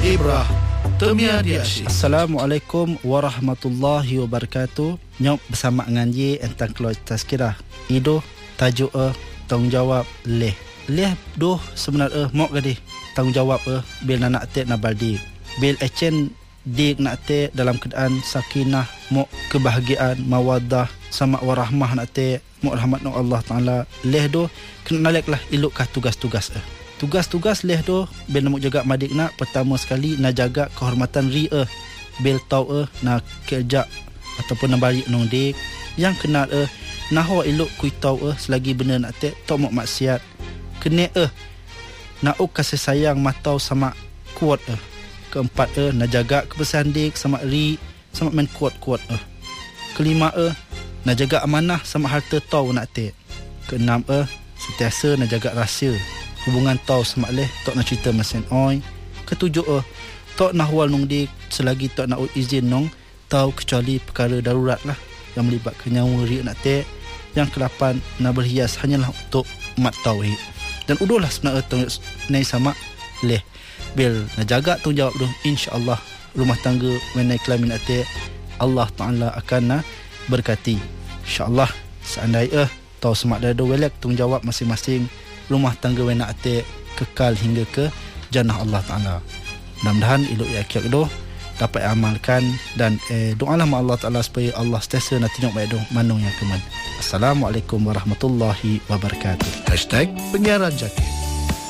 Ibrah Temia Diasyik. Assalamualaikum warahmatullahi wabarakatuh. Nyok bersama dengan ye tentang keluar tazkirah. Ido tajuk tanggungjawab leh. Leh doh sebenarnya mok gadi tanggungjawab bil nak tek na baldi. Bil echen dik nak tek dalam keadaan sakinah, mok kebahagiaan, mawaddah, sama warahmah nak tek, mok rahmat no Allah Taala. Leh doh kena naleklah ilukah tugas-tugas Tugas-tugas leh tu bil nak jaga madik nak pertama sekali nak jaga kehormatan ri bil tau nak kerja ataupun nak balik nong dik yang kena nah elok kui tau selagi benda nak tek tok mak maksiat kena nak kasih sayang matau sama kuat keempat nak jaga kebersihan dik sama ri sama men kuat-kuat kelima nak jaga amanah sama harta tau nak tek keenam sentiasa nak jaga rahsia hubungan tau sama leh tok nak cerita mesin oi. Ketujuh tok nak hawal nong dik selagi tok nak izin nong tau kecuali perkara darurat lah yang melibatkan nyawa ri nak tek. Yang ke-8 nak berhias hanyalah untuk mat tauhid. Dan udahlah sebenarnya tok nai sama leh bil nak jaga tanggungjawab tu insya-Allah rumah tangga menai kelamin nak tek Allah Taala akan berkati insya-Allah. Seandainya tau semak dado welek tanggungjawab masing-masing rumah tangga wena ate kekal hingga ke jannah Allah Ta'ala. Mudah-mudahan ilok yakin doh dapat amalkan dan doalah ma Allah Ta'ala supaya Allah sentiasa nak tengok baik doh manung yang keman. Assalamualaikum warahmatullahi wabarakatuh. #Penyiaran Jaki.